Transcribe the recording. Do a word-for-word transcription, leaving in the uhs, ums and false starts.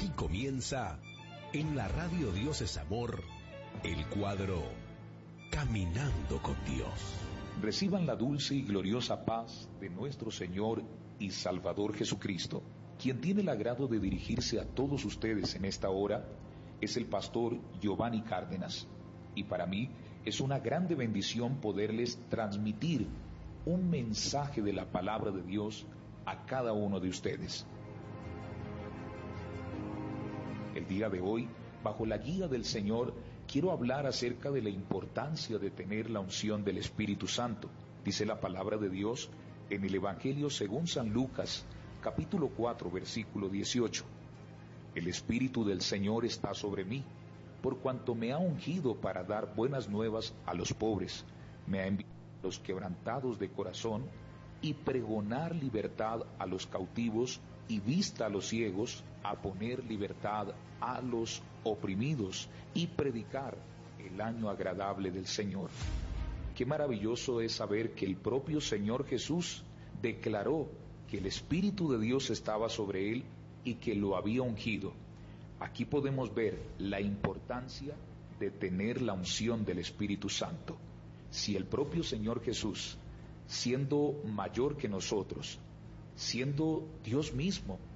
Aquí comienza, en la radio Dios es Amor, el cuadro Caminando con Dios. Reciban la dulce y gloriosa paz de nuestro Señor y Salvador Jesucristo. Quien tiene el agrado de dirigirse a todos ustedes en esta hora es el pastor Giovanni Cárdenas. Y para mí es una grande bendición poderles transmitir un mensaje de la palabra de Dios a cada uno de ustedes. El día de hoy, bajo la guía del Señor, quiero hablar acerca de la importancia de tener la unción del Espíritu Santo. Dice la palabra de Dios en el Evangelio según San Lucas, capítulo cuatro, versículo dieciocho. El Espíritu del Señor está sobre mí, por cuanto me ha ungido para dar buenas nuevas a los pobres, me ha enviado a los quebrantados de corazón, y pregonar libertad a los cautivos y vista a los ciegos, a poner libertad a los oprimidos y predicar el año agradable del Señor. Qué maravilloso es saber que el propio Señor Jesús declaró que el Espíritu de Dios estaba sobre él y que lo había ungido. Aquí podemos ver la importancia de tener la unción del Espíritu Santo. Si el propio Señor Jesús, siendo mayor que nosotros, siendo Dios mismo,